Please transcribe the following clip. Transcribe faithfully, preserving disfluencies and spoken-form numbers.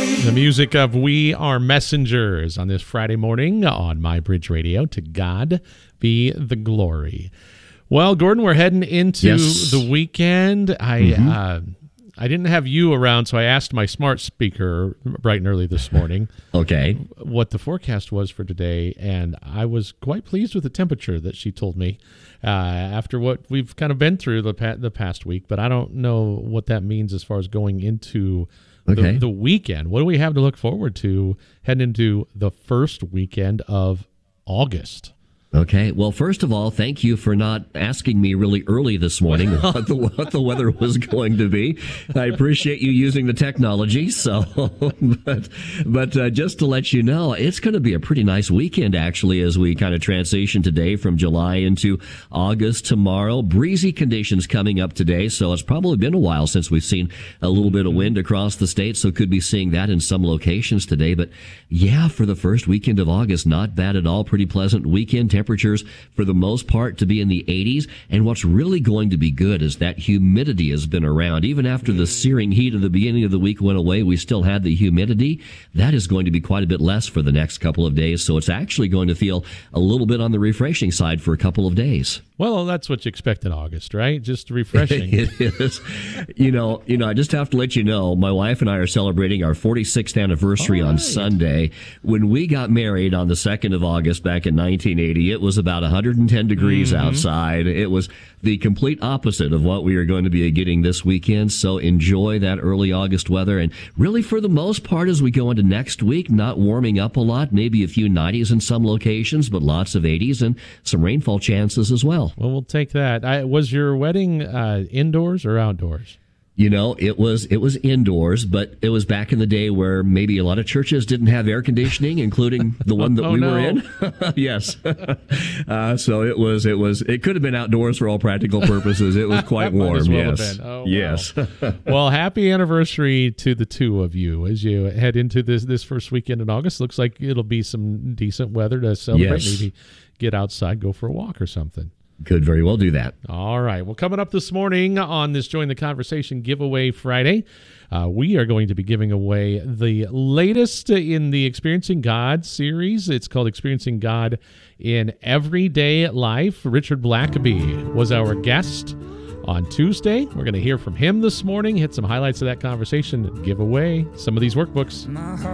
The music of We Are Messengers on this Friday morning on MyBridge Radio. To God be the glory. Well, Gordon, we're heading into Yes. the weekend. I Mhm. uh, I didn't have you around, so I asked my smart speaker bright and early this morning Okay. what the forecast was for today, and I was quite pleased with the temperature that she told me uh, after what we've kind of been through the pa- the past week. But I don't know what that means as far as going into Okay. the, the weekend. What do we have to look forward to heading into the first weekend of August? Okay. Well, first of all, thank you for not asking me really early this morning what the what the weather was going to be. I appreciate you using the technology. So, but but uh, just to let you know, it's going to be a pretty nice weekend actually as we kind of transition today from July into August tomorrow. Breezy conditions coming up today, so it's probably been a while since we've seen a little bit of wind across the state. So could be seeing that in some locations today. But yeah, for the first weekend of August, not bad at all. Pretty pleasant weekend. Temperatures for the most part to be in the eighties. And what's really going to be good is that humidity has been around. Even after the searing heat of the beginning of the week went away, we still had the humidity. That is going to be quite a bit less for the next couple of days. So it's actually going to feel a little bit on the refreshing side for a couple of days. Well, that's what you expect in August, right? Just refreshing. It is. You know, you know, I just have to let you know, my wife and I are celebrating our forty-sixth anniversary All on right. Sunday. When we got married on the second of August back in nineteen eighty, it was about one hundred ten degrees Mm-hmm. outside. It was the complete opposite of what we are going to be getting this weekend. So enjoy that early August weather. And really, for the most part, as we go into next week, not warming up a lot, maybe a few nineties in some locations, but lots of eighties and some rainfall chances as well. Well, we'll take that. I, was your wedding uh, indoors or outdoors? You know, it was it was indoors, but it was back in the day where maybe a lot of churches didn't have air conditioning, including the one that Oh, we no. were in. Yes, uh, so it was it was it could have been outdoors for all practical purposes. It was quite Might warm. as well have Yes, been. Oh, wow. yes. Well, happy anniversary to the two of you as you head into this this first weekend in August. Looks like it'll be some decent weather to celebrate. Yes. Maybe get outside, go for a walk or something. Could very well do that. All right. Well, coming up this morning on this Join the Conversation Giveaway Friday, uh, we are going to be giving away the latest in the Experiencing God series. It's called Experiencing God in Everyday Life. Richard Blackaby was our guest on Tuesday. We're going to hear from him this morning, hit some highlights of that conversation, and give away some of these workbooks.